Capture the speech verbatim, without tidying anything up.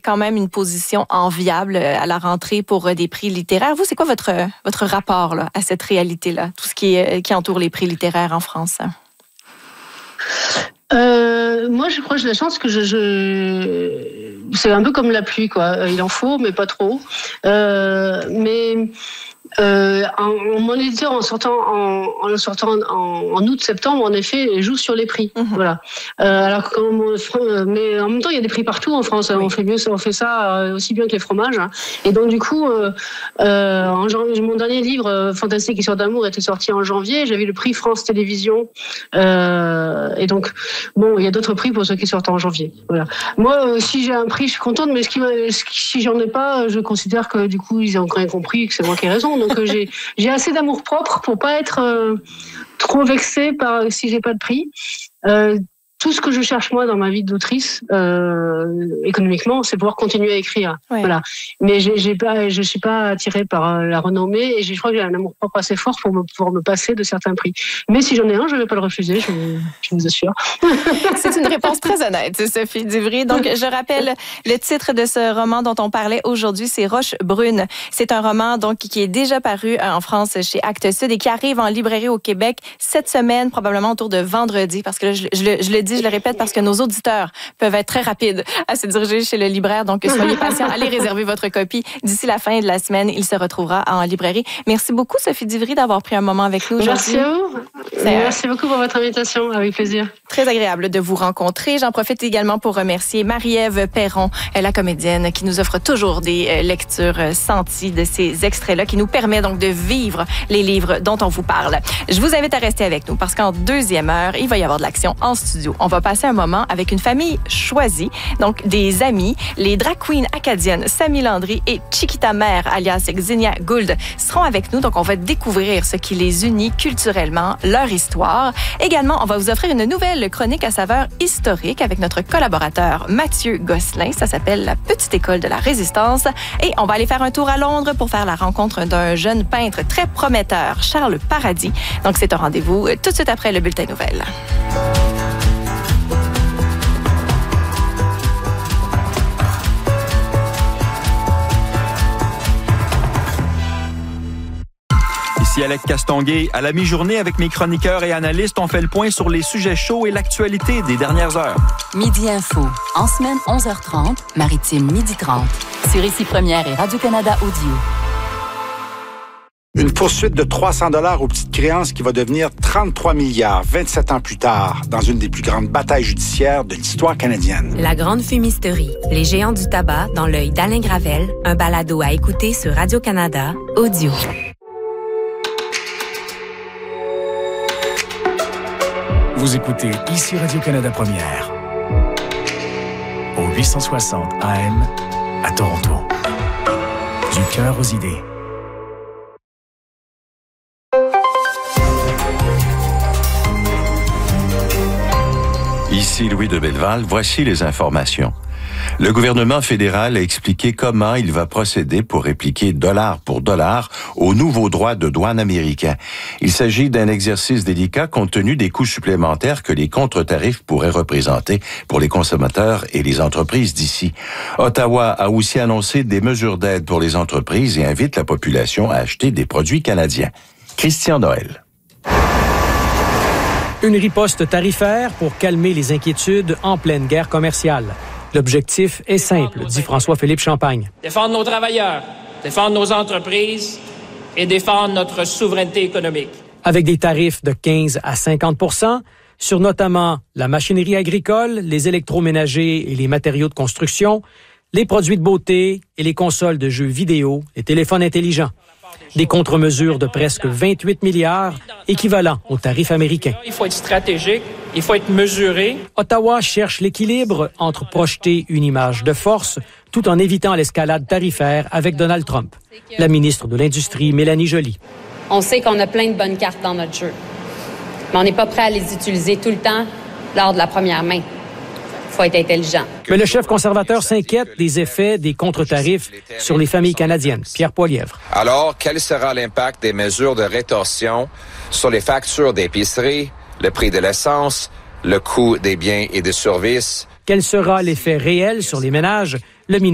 quand même une position enviable à la rentrée pour des prix littéraires. Vous, c'est quoi votre, votre rapport là, à cette réalité-là, tout ce qui, est, qui entoure les prix littéraires en France? Euh, moi, je crois que j'ai la chance que je, je... c'est un peu comme la pluie, quoi. Il en faut, mais pas trop. Euh, mais euh, en, mon éditeur, en sortant, en, en sortant en, en août-septembre, en effet, joue sur les prix. Mmh. Voilà. Euh, alors, comme on, mais en même temps, il y a des prix partout en France. Oui. On fait mieux, on fait ça aussi bien que les fromages. Hein. Et donc, du coup, euh, euh, en janvier, mon dernier livre, Fantastique Histoire d'amour, était sorti en janvier. J'avais le prix France Télévisions. Euh, et donc, bon, il y a d'autres prix pour ceux qui sortent en janvier. Voilà. Moi, euh, si j'ai un prix, je suis contente, mais ce qui, si j'en ai pas, je considère que du coup, ils ont quand même compris que c'est moi qui ai raison. Donc, euh, j'ai, j'ai assez d'amour propre pour pas être euh, trop vexée par si j'ai pas de prix. Euh, Tout ce que je cherche moi dans ma vie d'autrice, euh, économiquement, c'est pouvoir continuer à écrire. Ouais. Voilà. Mais j'ai, j'ai pas, je suis pas attirée par la renommée et je crois que j'ai un amour propre assez fort pour me pouvoir me passer de certains prix. Mais si j'en ai un, je vais pas le refuser, je, je vous assure. C'est une réponse très honnête, Sophie Duvry. Donc, je rappelle le titre de ce roman dont on parlait aujourd'hui, c'est Roche brune. C'est un roman donc qui est déjà paru en France chez Actes Sud et qui arrive en librairie au Québec cette semaine, probablement autour de vendredi, parce que là, je, je, je le dis, je le répète, parce que nos auditeurs peuvent être très rapides à se diriger chez le libraire. Donc, soyez patients. Allez réserver votre copie. D'ici la fin de la semaine, il se retrouvera en librairie. Merci beaucoup, Sophie Duvry, d'avoir pris un moment avec nous aujourd'hui. Merci à vous. Merci beaucoup pour votre invitation. Avec plaisir. Très agréable de vous rencontrer. J'en profite également pour remercier Marie-Ève Perron, la comédienne, qui nous offre toujours des lectures senties de ces extraits-là, qui nous permet donc de vivre les livres dont on vous parle. Je vous invite à rester avec nous parce qu'en deuxième heure, il va y avoir de l'action en studio. On va passer un moment avec une famille choisie, donc des amis. Les drag queens acadiennes Samy Landry et Chiquita Mère, alias Xenia Gould, seront avec nous. Donc, on va découvrir ce qui les unit culturellement, leur histoire. Également, on va vous offrir une nouvelle chronique à saveur historique avec notre collaborateur Mathieu Gosselin. Ça s'appelle La Petite École de la Résistance. Et on va aller faire un tour à Londres pour faire la rencontre d'un jeune peintre très prometteur, Charles Paradis. Donc, c'est un rendez-vous tout de suite après le bulletin nouvelles. Ici Alec Castonguay. À la mi-journée, avec mes chroniqueurs et analystes, on fait le point sur les sujets chauds et l'actualité des dernières heures. Midi Info. En semaine, onze heures trente, Maritime, midi trente. Sur Ici Première et Radio-Canada Audio. Une poursuite de trois cents dollars aux petites créances qui va devenir trente-trois milliards vingt-sept ans plus tard, dans une des plus grandes batailles judiciaires de l'histoire canadienne. La Grande Fumisterie, les géants du tabac dans l'œil d'Alain Gravel, un balado à écouter sur Radio-Canada Audio. Vous écoutez Ici Radio-Canada Première, au huit cent soixante A M à Toronto. Du cœur aux idées. Ici Louis de Belleval, voici les informations. Le gouvernement fédéral a expliqué comment il va procéder pour répliquer dollar pour dollar au nouveau droit de douane américain. Il s'agit d'un exercice délicat compte tenu des coûts supplémentaires que les contre-tarifs pourraient représenter pour les consommateurs et les entreprises d'ici. Ottawa a aussi annoncé des mesures d'aide pour les entreprises et invite la population à acheter des produits canadiens. Christian Noël. Une riposte tarifaire pour calmer les inquiétudes en pleine guerre commerciale. L'objectif est simple, dit François-Philippe Champagne. Défendre nos travailleurs, défendre nos entreprises et défendre notre souveraineté économique. Avec des tarifs de quinze à cinquante pour cent sur notamment la machinerie agricole, les électroménagers et les matériaux de construction, les produits de beauté et les consoles de jeux vidéo, les téléphones intelligents. Des contre-mesures de presque vingt-huit milliards, équivalent au tarif américain. Il faut être stratégique, il faut être mesuré. Ottawa cherche l'équilibre entre projeter une image de force tout en évitant l'escalade tarifaire avec Donald Trump. La ministre de l'Industrie, Mélanie Joly. On sait qu'on a plein de bonnes cartes dans notre jeu, mais on n'est pas prêt à les utiliser tout le temps lors de la première main. Il faut être intelligent. Mais le chef conservateur s'inquiète des effets des contre-tarifs sur les familles canadiennes. Pierre Poilievre. Alors, quel sera l'impact des mesures de rétorsion sur les factures d'épicerie, le prix de l'essence, le coût des biens et des services? Quel sera l'effet réel sur les ménages